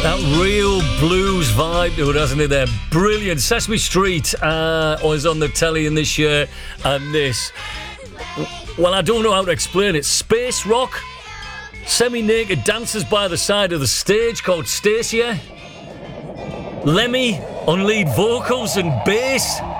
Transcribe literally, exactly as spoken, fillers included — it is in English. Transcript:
That real blues vibe to it, hasn't it there? Brilliant. Sesame Street uh, was on the telly in this year, and this, well, I don't know how to explain it. Space rock, semi-naked dancers by the side of the stage called Stacia. Lemmy on lead vocals and bass.